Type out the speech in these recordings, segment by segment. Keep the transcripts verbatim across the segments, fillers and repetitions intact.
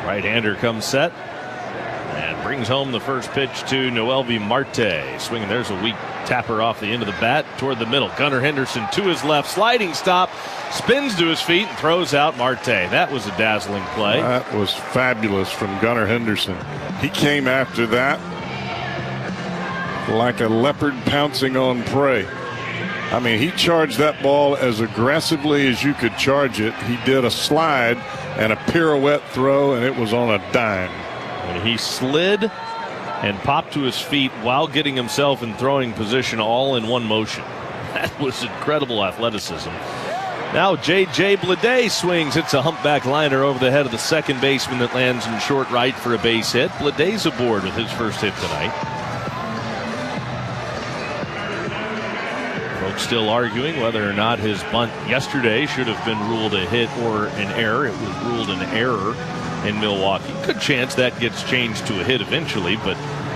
Right-hander comes set and brings home the first pitch to Noelvi Marte. Swinging, there's a weak tapper off the end of the bat toward the middle. Gunnar Henderson to his left, sliding stop, spins to his feet and throws out Marte. That was a dazzling play. That was fabulous from Gunnar Henderson. He came after that like a leopard pouncing on prey. I mean, he charged that ball as aggressively as you could charge it. He did a slide and a pirouette throw, and it was on a dime. And he slid and popped to his feet while getting himself in throwing position all in one motion. That was incredible athleticism. Now J J Bleday swings. It's a humpback liner over the head of the second baseman that lands in short right for a base hit. Bleday's aboard with his first hit tonight. Folks still arguing whether or not his bunt yesterday should have been ruled a hit or an error. It was ruled an error in Milwaukee. Good chance that gets changed to a hit eventually, but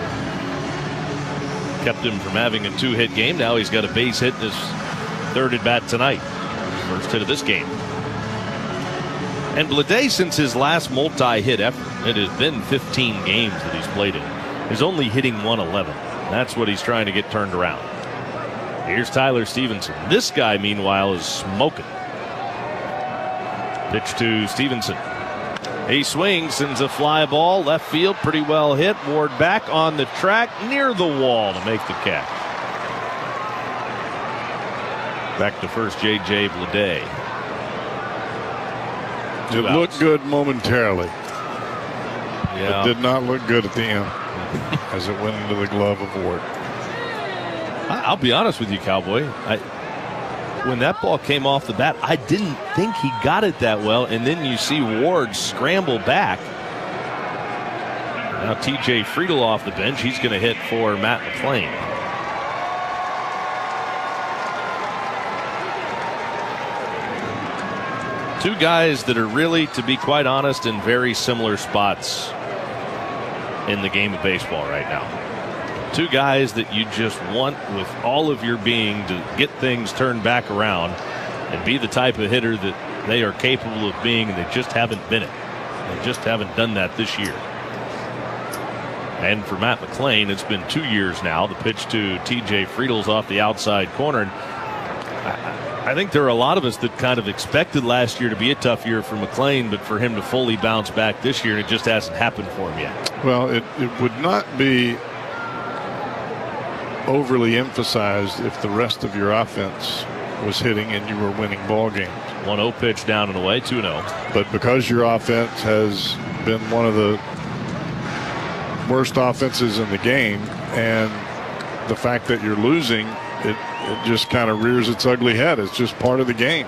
kept him from having a two-hit game. Now he's got a base hit in his third at bat tonight. First hit of this game. And Bleday, since his last multi-hit effort, it has been fifteen games that he's played in, is only hitting one eleven. That's what he's trying to get turned around. Here's Tyler Stevenson. This guy, meanwhile, is smoking. Pitch to Stevenson. He swings, sends a fly ball, left field, pretty well hit. Ward back on the track, near the wall to make the catch. Back to first, J J Bleday. It looked good momentarily. Yeah. It did not look good at the end as it went into the glove of Ward. I'll be honest with you, Cowboy. I, when that ball came off the bat, I didn't think he got it that well. And then you see Ward scramble back. Now T J Friedel off the bench. He's going to hit for Matt McLain. Two guys that are really, to be quite honest, in very similar spots in the game of baseball right now. Two guys that you just want with all of your being to get things turned back around and be the type of hitter that they are capable of being, and they just haven't been it. They just haven't done that this year. And for Matt McLain, it's been two years now. The pitch to T J Friedel's off the outside corner. And I, I think there are a lot of us that kind of expected last year to be a tough year for McLain, but for him to fully bounce back this year, it just hasn't happened for him yet. Well, it, it would not be overly emphasized if the rest of your offense was hitting and you were winning ball games. one oh pitch down and away, two oh. But because your offense has been one of the worst offenses in the game, and the fact that you're losing, it, it just kind of rears its ugly head. It's just part of the game.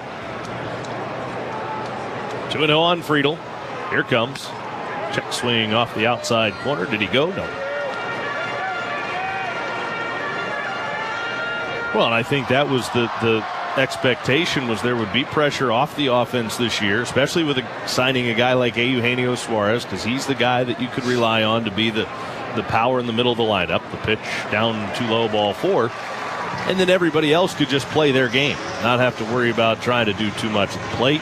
two oh on Friedel. Here comes. Check swing off the outside corner. Did he go? No. Well, and I think that was the, the expectation, was there would be pressure off the offense this year, especially with a, signing a guy like Eugenio Suarez, because he's the guy that you could rely on to be the, the power in the middle of the lineup. The pitch down too low, ball four. And then everybody else could just play their game, not have to worry about trying to do too much at the plate.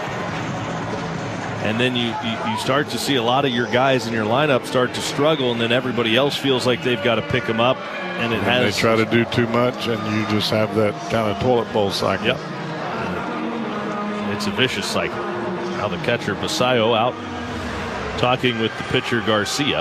And then you, you, you start to see a lot of your guys in your lineup start to struggle, and then everybody else feels like they've got to pick them up. And it and has. They try to do too much, and you just have that kind of toilet bowl cycle. Yep. It's a vicious cycle. Now the catcher Basayo out talking with the pitcher Garcia.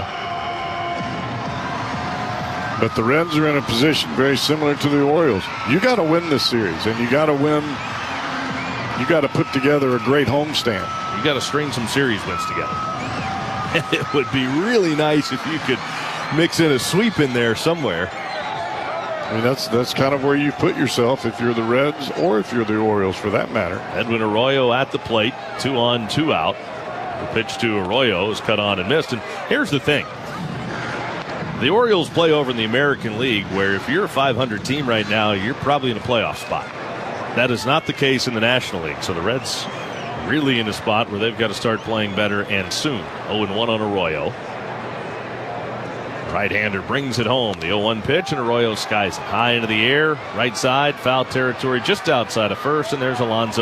But the Reds are in a position very similar to the Orioles. You got to win this series, and you got to win. You got to put together a great homestand. You got to string some series wins together. And it would be really nice if you could mix in a sweep in there somewhere. I mean, that's that's kind of where you put yourself if you're the Reds or if you're the Orioles, for that matter. Edwin Arroyo at the plate, two on, two out. The pitch to Arroyo is cut on and missed. And here's the thing. The Orioles play over in the American League, where if you're a five hundred team right now, you're probably in a playoff spot. That is not the case in the National League. So the Reds really in a spot where they've got to start playing better, and soon. oh and one on Arroyo. Right-hander brings it home. The oh one pitch, and Arroyo skies it high into the air. Right side, foul territory just outside of first, and there's Alonso